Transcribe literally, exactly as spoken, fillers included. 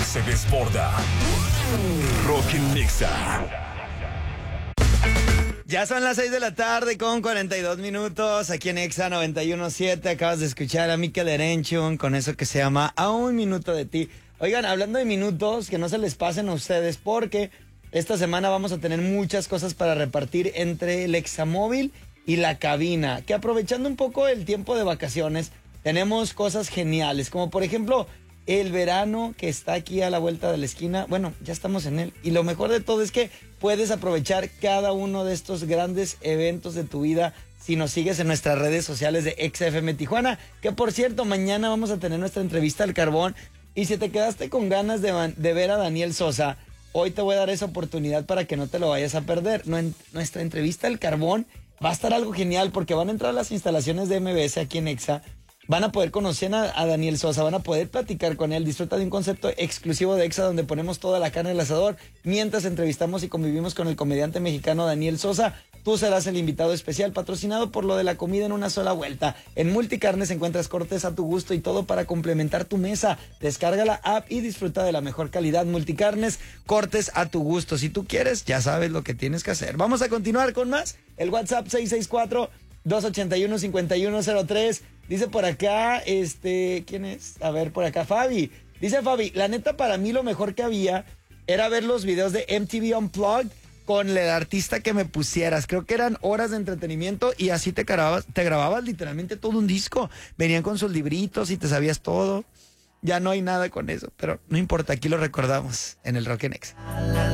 se desborda. Rock en Nexa. Ya son las seis de la tarde con cuarenta y dos minutos aquí en Exa noventa y uno punto siete. Acabas de escuchar a Mikel Erenchun con eso que se llama A un minuto de ti. Oigan, hablando de minutos, que no se les pasen a ustedes porque esta semana vamos a tener muchas cosas para repartir entre el Examóvil y la cabina. Que aprovechando un poco el tiempo de vacaciones, tenemos cosas geniales, como por ejemplo el verano que está aquí a la vuelta de la esquina. Bueno, ya estamos en él. Y lo mejor de todo es que puedes aprovechar cada uno de estos grandes eventos de tu vida si nos sigues en nuestras redes sociales de Exa F M Tijuana. Que por cierto, mañana vamos a tener nuestra entrevista al carbón. Y si te quedaste con ganas de, de ver a Daniel Sosa, hoy te voy a dar esa oportunidad para que no te lo vayas a perder. Nuestra entrevista al carbón va a estar algo genial porque van a entrar a las instalaciones de M B S aquí en Exa. Van a poder conocer a, a Daniel Sosa, van a poder platicar con él, disfruta de un concepto exclusivo de Exa donde ponemos toda la carne al asador mientras entrevistamos y convivimos con el comediante mexicano Daniel Sosa. Tú serás el invitado especial, patrocinado por lo de la comida en una sola vuelta. En Multicarnes encuentras cortes a tu gusto y todo para complementar tu mesa. Descarga la app y disfruta de la mejor calidad. Multicarnes, cortes a tu gusto. Si tú quieres, ya sabes lo que tienes que hacer. Vamos a continuar con más. El WhatsApp seis seis cuatro, dos ocho uno, cinco uno cero tres. Dice por acá, este, ¿quién es? A ver, por acá, Fabi. Dice Fabi, la neta para mí lo mejor que había era ver los videos de M T V Unplugged con el artista que me pusieras. Creo que eran horas de entretenimiento y así te grababas, te grababas literalmente todo un disco. Venían con sus libritos y te sabías todo. Ya no hay nada con eso, pero no importa, aquí lo recordamos en el Rock en Exa.